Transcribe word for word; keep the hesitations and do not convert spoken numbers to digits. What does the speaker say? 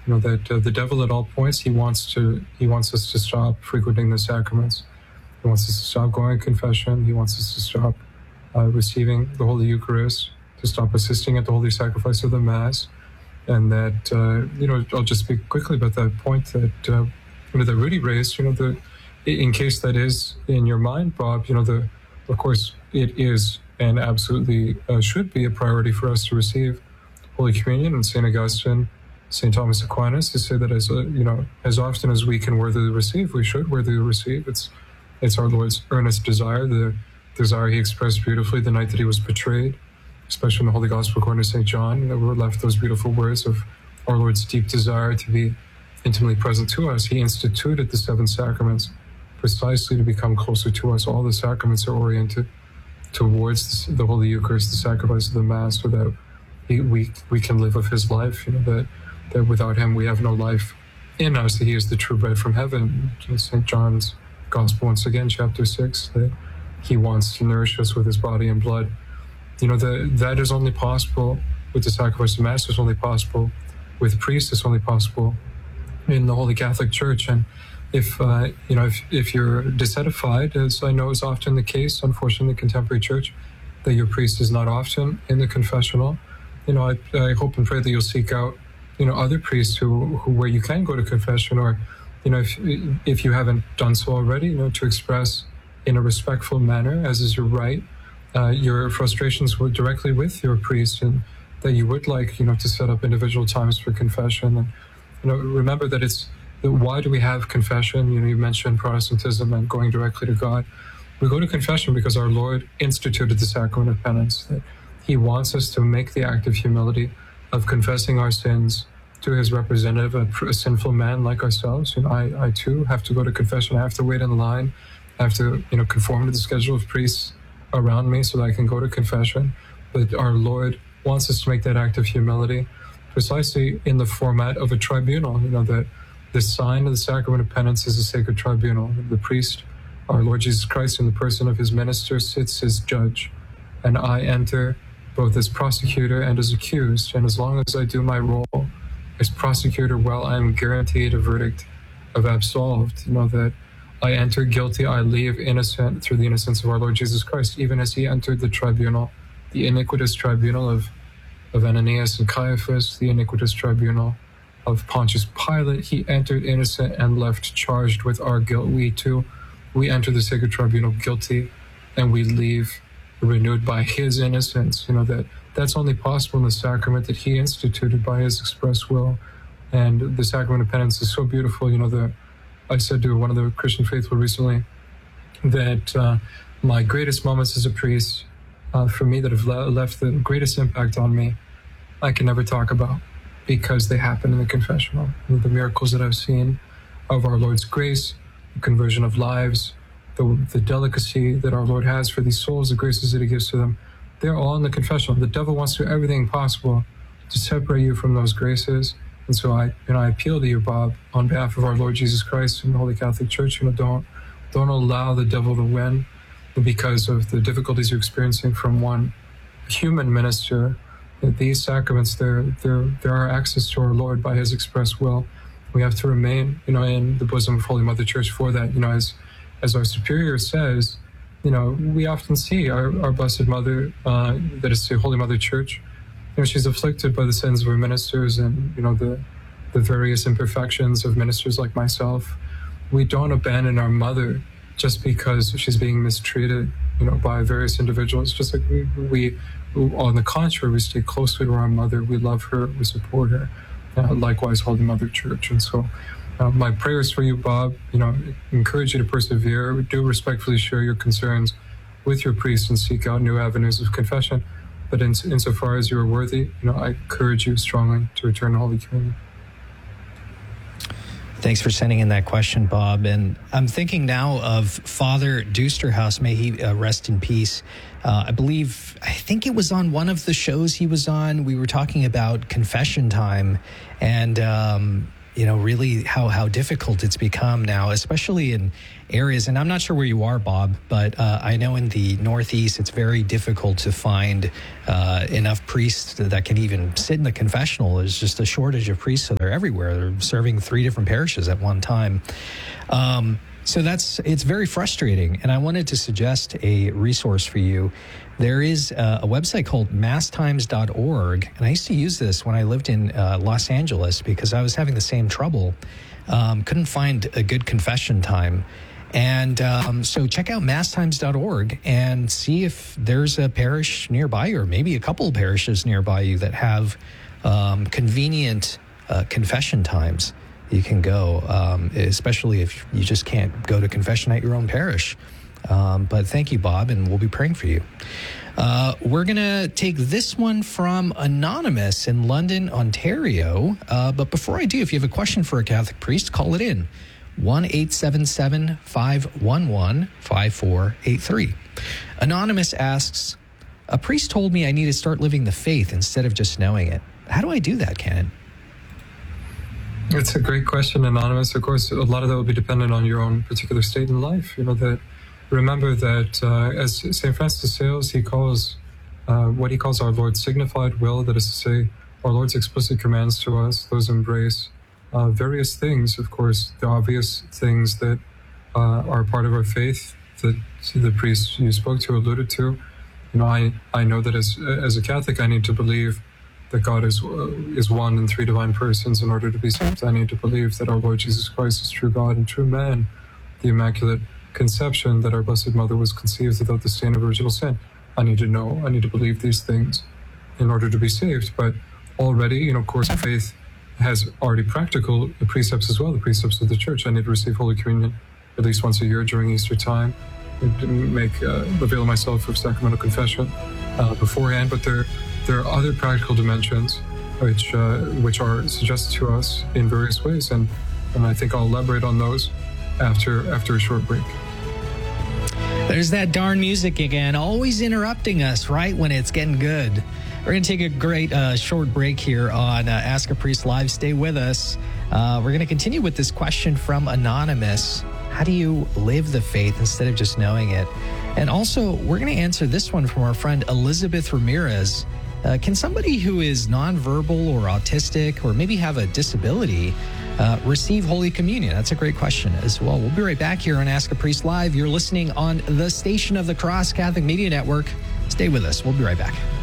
You know, that uh, the devil at all points, he wants to, he wants us to stop frequenting the sacraments. He wants us to stop going to confession. He wants us to stop uh, receiving the Holy Eucharist, to stop assisting at the Holy Sacrifice of the Mass. And that, uh, you know, I'll just speak quickly about that point that, uh, you know, that Rudy raised, you know, the, in case that is in your mind, Bob, you know, the, of course, it is and absolutely uh, should be a priority for us to receive Holy Communion. And Saint Augustine, Saint Thomas Aquinas, to say that as, uh, you know, as often as we can worthily receive, we should worthily receive. It's, it's our Lord's earnest desire, the desire he expressed beautifully the night that he was betrayed, especially in the Holy Gospel according to Saint John, that we're left those beautiful words of our Lord's deep desire to be intimately present to us. He instituted the seven sacraments precisely to become closer to us. All the sacraments are oriented towards the Holy Eucharist, the sacrifice of the Mass, so that he, we we can live of his life, you know, that, that without him we have no life in us, that he is the true bread from heaven. Saint John's Gospel, once again, chapter six, that he wants to nourish us with his body and blood. You know, the, that is only possible with the sacrifice of Mass. It's only possible with priests. It's only possible in the Holy Catholic Church. And if, uh, you know, if, if you're disedified, as I know is often the case, unfortunately, in the contemporary church, that your priest is not often in the confessional, you know, I, I hope and pray that you'll seek out, you know, other priests who, who where you can go to confession, or, you know, if, if you haven't done so already, you know, to express in a respectful manner, as is your right, uh, your frustrations were directly with your priest, and that you would like, you know, to set up individual times for confession. And, you know, remember that it's, that why do we have confession? You know, you mentioned Protestantism and going directly to God. We go to confession because our Lord instituted the sacrament of penance, that he wants us to make the act of humility of confessing our sins to his representative, a, a sinful man like ourselves. You know, I, I too have to go to confession. I have to wait in line. I have to, you know, conform to the schedule of priests around me so that I can go to confession. But our Lord wants us to make that act of humility precisely in the format of a tribunal. You know, that the sign of the sacrament of penance is a sacred tribunal. The priest, our Lord Jesus Christ, in the person of his minister, sits as judge, and I enter both as prosecutor and as accused. And as long as I do my role as prosecutor well, I am guaranteed a verdict of absolved. You know, that I enter guilty, I leave innocent through the innocence of our Lord Jesus Christ, even as he entered the tribunal, the iniquitous tribunal of, of Ananias and Caiaphas, the iniquitous tribunal of Pontius Pilate. He entered innocent and left charged with our guilt. We too, we enter the sacred tribunal guilty, and we leave renewed by his innocence. You know, that that's only possible in the sacrament that he instituted by his express will. And the sacrament of penance is so beautiful. You know, the I said to one of the Christian faithful recently that uh, my greatest moments as a priest, uh, for me, that have le- left the greatest impact on me, I can never talk about, because they happen in the confessional. The miracles that I've seen of our Lord's grace, the conversion of lives, the, the delicacy that our Lord has for these souls, the graces that he gives to them, they're all in the confessional. The devil wants to do everything possible to separate you from those graces. And so I, you know, I appeal to you, Bob, on behalf of our Lord Jesus Christ and the Holy Catholic Church, you know, don't, don't allow the devil to win because of the difficulties you're experiencing from one human minister. These sacraments, they're, they're, they're our access to our Lord by his express will. We have to remain, you know, in the bosom of Holy Mother Church for that. You know, as, as our superior says, you know, we often see our, our Blessed Mother, uh, that is the Holy Mother Church, you know, she's afflicted by the sins of her ministers and, you know, the, the various imperfections of ministers like myself. We don't abandon our mother just because she's being mistreated, you know, by various individuals. Just like we, we on the contrary, we stay closely to our mother. We love her. We support her. Uh, likewise, Holy Mother Church. And so uh, my prayers for you, Bob, you know, encourage you to persevere. Do respectfully share your concerns with your priest and seek out new avenues of confession. But in, insofar as you are worthy, you know, I encourage you strongly to return to Holy Communion. Thanks for sending in that question, Bob. And I'm thinking now of Father Dusterhouse. May he uh, rest in peace. Uh, I believe, I think it was on one of the shows he was on. We were talking about confession time. And um, you know, really how, how difficult it's become now, especially in areas, and I'm not sure where you are, Bob, but uh, I know in the Northeast, it's very difficult to find uh, enough priests that can even sit in the confessional. There's just a shortage of priests, so they're everywhere. They're serving three different parishes at one time. Um, so that's, it's very frustrating. And I wanted to suggest a resource for you. There is a, a website called mass times dot org, and I used to use this when I lived in uh, Los Angeles because I was having the same trouble. Um, couldn't find a good confession time. And um, so check out mass times dot org and see if there's a parish nearby, or maybe a couple of parishes nearby you that have um, convenient uh, confession times. You can go, um, especially if you just can't go to confession at your own parish. Um, but thank you, Bob, and we'll be praying for you. Uh, we're going to take this one from Anonymous in London, Ontario. Uh, but before I do, if you have a question for a Catholic priest, call it in. one eight seven seven, five one one, five four eight three. Anonymous asks, a priest told me I need to start living the faith instead of just knowing it. How do I do that, Canon? It's a great question, Anonymous. Of course, a lot of that will be dependent on your own particular state in life. You know, that remember that uh, as Saint Francis de Sales, he calls uh, what he calls our Lord's signified will, that is to say, our Lord's explicit commands to us, those embrace Uh, various things, of course, the obvious things that uh, are part of our faith that the priest you spoke to alluded to. You know, I, I know that as as a Catholic, I need to believe that God is uh, is one in three divine persons in order to be saved. I need to believe that our Lord Jesus Christ is true God and true man, the Immaculate Conception, that our Blessed Mother was conceived without the stain of original sin. I need to know, I need to believe these things in order to be saved. But already, you know, of course, faith has already practical precepts as well, the precepts of the Church. I need to receive Holy Communion at least once a year during Easter time, make uh, avail myself of sacramental confession uh, beforehand. But there there are other practical dimensions which uh, which are suggested to us in various ways, and and I think I'll elaborate on those after after a short break. There's that darn music again, always interrupting us right when it's getting good. We're going to take a great uh, short break here on uh, Ask a Priest Live. Stay with us. Uh, we're going to continue with this question from Anonymous. How do you live the faith instead of just knowing it? And also, we're going to answer this one from our friend Elizabeth Ramirez. Uh, can somebody who is nonverbal or autistic or maybe have a disability uh, receive Holy Communion? That's a great question as well. We'll be right back here on Ask a Priest Live. You're listening on the Station of the Cross Catholic Media Network. Stay with us. We'll be right back.